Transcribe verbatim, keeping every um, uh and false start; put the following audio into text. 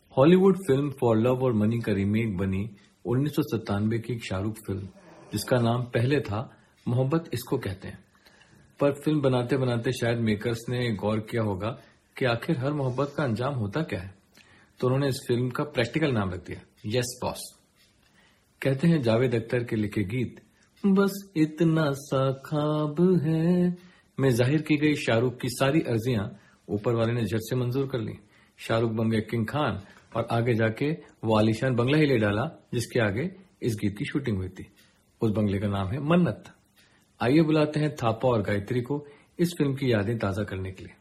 Hollywood film for love और money का remake बनी उन्नीस सौ सत्तानवे की एक शाहरुख फिल्म, जिसका नाम पहले था मोहब्बत इसको कहते हैं। पर फिल्म बनाते बनाते शायद मेकर्स ने गौर किया होगा कि आखिर हर मोहब्बत का अंजाम होता क्या है, तो उन्होंने इस फिल्म का प्रैक्टिकल नाम रख दिया, यस बॉस। कहते हैं जावेद अख्तर के लिखे गीत बस इतना सा ख्वाब है में जाहिर की गई शाहरुख की सारी अर्जियां ऊपर वाले ने झट से मंजूर कर ली। शाहरुख बन गए किंग खान और आगे जाके वो आलीशान बंगला ही ले डाला जिसके आगे इस गीत की शूटिंग हुई थी। उस बंगले का नाम है मन्नत। आइए बुलाते हैं थापा और गायत्री को इस फिल्म की यादें ताजा करने के लिए।